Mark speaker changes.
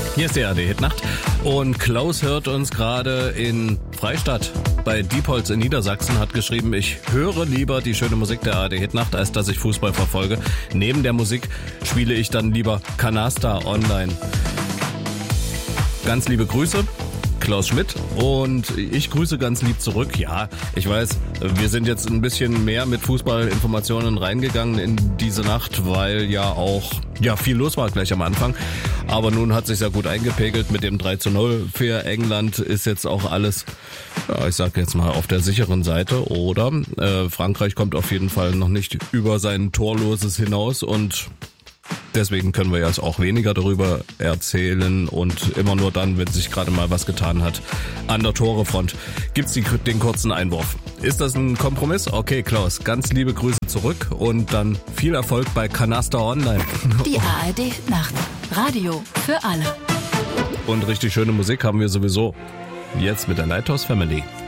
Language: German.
Speaker 1: Hier ist die ARD-Hitnacht und Klaus hört uns gerade in Freistadt bei Diepholz in Niedersachsen, hat geschrieben, ich höre lieber die schöne Musik der ARD-Hitnacht, als dass ich Fußball verfolge. Neben der Musik spiele ich dann lieber Canasta online. Ganz liebe Grüße. Klaus Schmidt und ich grüße ganz lieb zurück. Ja, ich weiß, wir sind jetzt ein bisschen mehr mit Fußballinformationen reingegangen in diese Nacht, weil ja auch viel los war gleich am Anfang. Aber nun hat sich ja gut eingepegelt mit dem 3:0 für England, ist jetzt auch alles, ich sag jetzt mal, auf der sicheren Seite, oder? Frankreich kommt auf jeden Fall noch nicht über sein Torloses hinaus und deswegen können wir jetzt auch weniger darüber erzählen und immer nur dann, wenn sich gerade mal was getan hat. An der Torefront gibt's den kurzen Einwurf. Ist das ein Kompromiss? Okay, Klaus, ganz liebe Grüße zurück und dann viel Erfolg bei Canasta Online.
Speaker 2: Die ARD-Nacht. Radio für alle.
Speaker 1: Und richtig schöne Musik haben wir sowieso. Jetzt mit der Lighthouse Family.